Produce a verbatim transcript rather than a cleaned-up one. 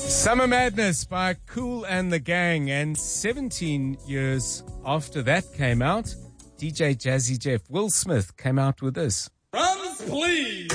Summer Madness by Kool and the Gang. And seventeen years after that came out, D J Jazzy Jeff Will Smith came out with this. Drums, please.